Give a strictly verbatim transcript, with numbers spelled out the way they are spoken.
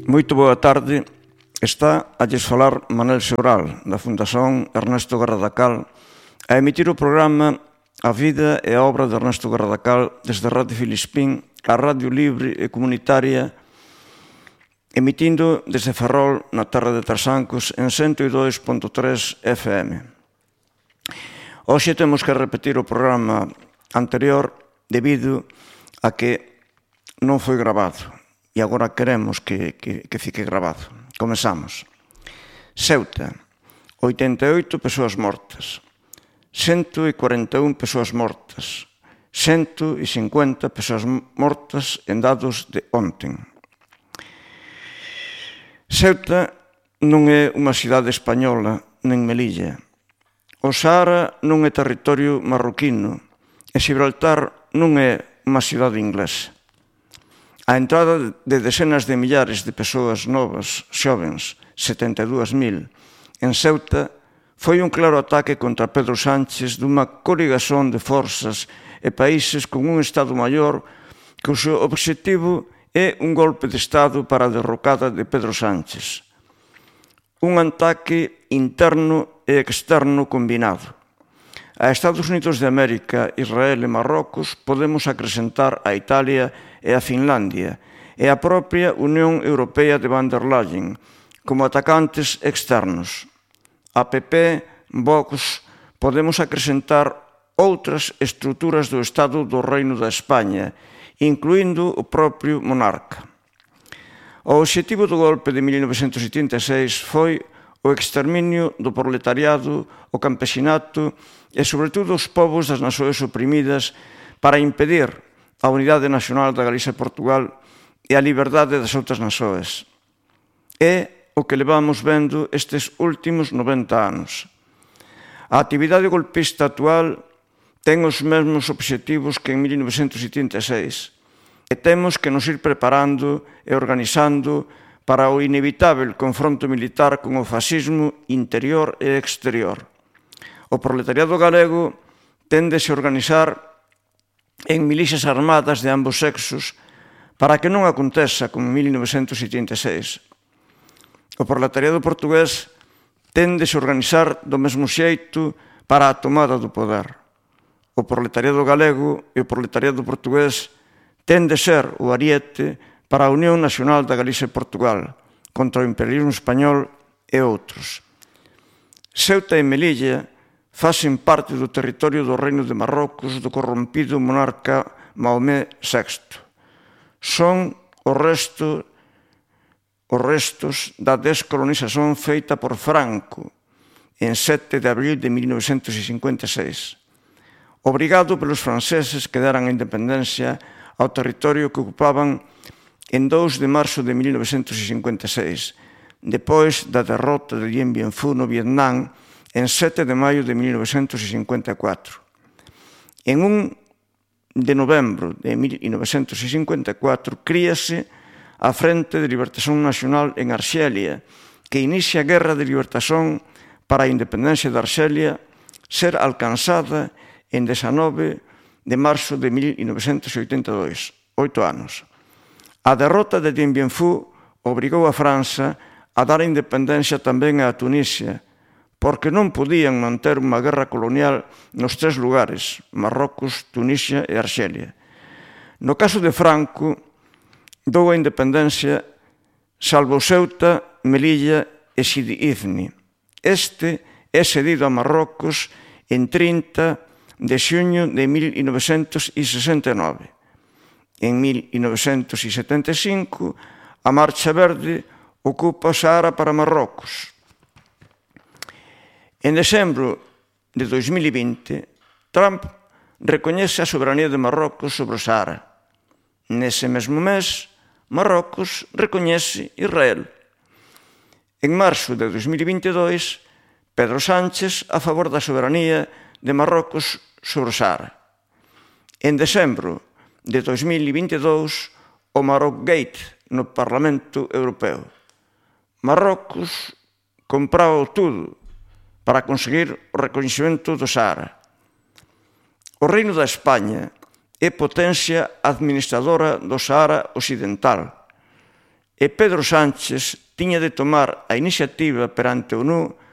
Moito boa tarde. Está a lles falar Manel Sebral, da Fundación Ernesto Garradacal, a emitir o programa A vida e a obra de Ernesto Garradacal desde Radio Filispín, a Radio Libre e Comunitaria, emitindo desde Ferrol, na terra de Trasancos, en ciento e dous punto tres F M. Hoxe temos que repetir o programa anterior debido a que non foi grabado e agora queremos que, que, que fique grabado. Comezamos. Ceuta, oitenta e oito persoas mortas, ciento e cuarenta e un persoas mortas, ciento e cincuenta persoas mortas en dados de onten. Ceuta non é unha cidade española nen Melilla. O Sahara non é territorio marroquino e Gibraltar non é unha cidade inglesa. A entrada de decenas de millares de persoas novas, xovens, setenta e dúas mil, en Ceuta foi un claro ataque contra Pedro Sánchez dunha coligación de forzas e países con un Estado maior cuxo obxectivo é un golpe de Estado para a derrocada de Pedro Sánchez. Un ataque interno e externo combinado. A Estados Unidos de América, Israel e Marrocos podemos acrescentar a Italia e a Finlandia e a propia Unión Europea de van der Leyen como atacantes externos. A P P, Vox, podemos acrescentar outras estruturas do Estado do Reino da España, incluindo o propio monarca. O obxectivo do golpe de mil novecentos setenta e seis foi o exterminio do proletariado, o campesinato e, sobretudo, os povos das nações oprimidas para impedir a unidade nacional da Galiza e Portugal e a liberdade das outras nações. É o que levamos vendo estes últimos noventa anos. A actividade golpista actual ten os mesmos obxectivos que en mil novecentos setenta e seis e temos que nos ir preparando e organizando para o inevitável confronto militar con o fascismo interior e exterior. O proletariado galego téndese a organizar en milicias armadas de ambos sexos para que non aconteza como en mil novecentos setenta e seis. O proletariado portugués téndese a organizar do mesmo xeito para a tomada do poder. O proletariado galego e o proletariado portugués tende a ser o ariete para a Unión Nacional da Galiza e Portugal, contra o imperialismo español e outros. Ceuta e Melilla facen parte do territorio do Reino de Marrocos do corrompido monarca Maomé sexto. Son o resto, os restos da descolonización feita por Franco en sete de abril de mil novecentos cincuenta e seis. Obrigado pelos franceses que deran a independencia ao territorio que ocupaban en dous de marzo de mil novecentos cincuenta e seis, depois da derrota de Dien Bien Phu no Vietnam en sete de maio de mil novecentos cincuenta e catro. En un de novembro de mil novecentos cincuenta e catro críase a Frente de Libertación Nacional en Arxelia, que inicia a Guerra de Libertación para a independencia de Arxelia ser alcanzada en dezanove de marzo de mil novecentos oitenta e dous, oito anos. A derrota de Dien Bien Phu obrigou a França a dar a independencia tamén a Tunisia, porque non podían manter unha guerra colonial nos tres lugares, Marrocos, Tunisia e Arxelia. No caso de Franco, dou a independencia salvo Ceuta, Melilla e Sidi Ifni. Este é cedido a Marrocos en trinta de xuño de mil novecentos sesenta e nove. En mil novecentos setenta e cinco, a Marcha Verde ocupa o Sahara para Marrocos. En decembro de dois mil vinte, Trump recoñece a soberanía de Marrocos sobre o Sahara. Nese mesmo mes, Marrocos recoñece Israel. En marzo de dois mil vinte e dous, Pedro Sánchez a favor da soberanía de Marrocos sobre o Sahara. En decembro de dois mil vinte e dous, o Maroc Gate no Parlamento Europeo. Marrocos compraba tudo para conseguir o recoñecemento do Sahara. O Reino da España é potencia administradora do Sahara Occidental e Pedro Sánchez tiña de tomar a iniciativa perante a ONU